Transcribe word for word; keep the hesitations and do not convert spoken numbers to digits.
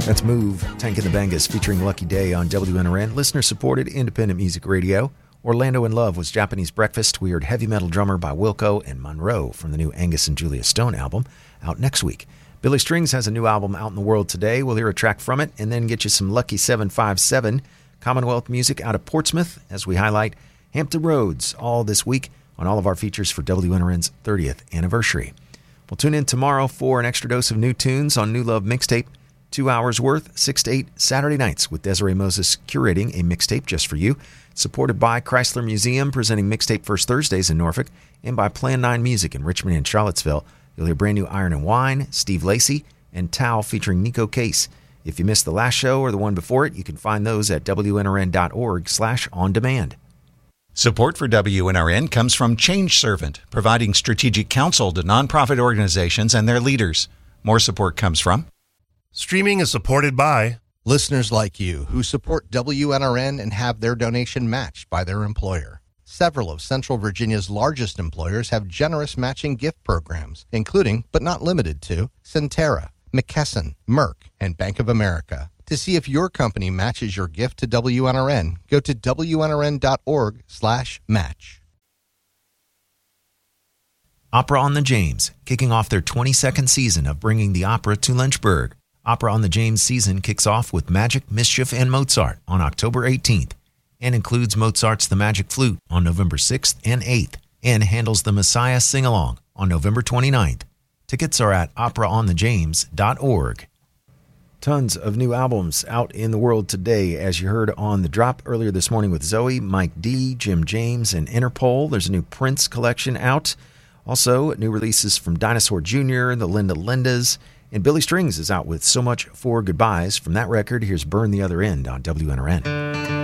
That's Move, Tank and the Bangas featuring Lucky Day on W N R N, listener-supported independent music radio. Orlando in Love was Japanese Breakfast. We heard Heavy Metal Drummer by Wilco and Monroe from the new Angus and Julia Stone album out next week. Billy Strings has a new album out in the world today. We'll hear a track from it and then get you some Lucky seven five seven Commonwealth music out of Portsmouth as we highlight Hampton Roads all this week on all of our features for W N R N's thirtieth anniversary. We'll tune in tomorrow for an extra dose of new tunes on New Love Mixtape. Two hours worth, six to eight Saturday nights with Desiree Moses curating a mixtape just for you. Supported by Chrysler Museum presenting Mixtape First Thursdays in Norfolk and by Plan nine Music in Richmond and Charlottesville. You'll hear brand new Iron and Wine, Steve Lacy, and Tao featuring Nico Case. If you missed the last show or the one before it, you can find those at W N R N dot org slash on demand. Support for W N R N comes from Change Servant, providing strategic counsel to nonprofit organizations and their leaders. More support comes from Streaming is supported by listeners like you who support W N R N and have their donation matched by their employer. Several of Central Virginia's largest employers have generous matching gift programs, including, but not limited to, Centera, McKesson, Merck, and Bank of America. To see if your company matches your gift to W N R N, go to W N R N dot org slash match. Opera on the James, kicking off their twenty-second season of bringing the opera to Lynchburg. Opera on the James season kicks off with Magic, Mischief, and Mozart on October eighteenth and includes Mozart's The Magic Flute on November sixth and eighth and handles the Messiah Sing-Along on November twenty-ninth. Tickets are at opera on the james dot org. Tons of new albums out in the world today, as you heard on The Drop earlier this morning with Zoe, Mike D, Jim James, and Interpol. There's a new Prince collection out. Also, new releases from Dinosaur Junior, the Linda Lindas, and Billy Strings is out with So Much for Goodbyes. From that record, here's Burn the Other End on W N R N.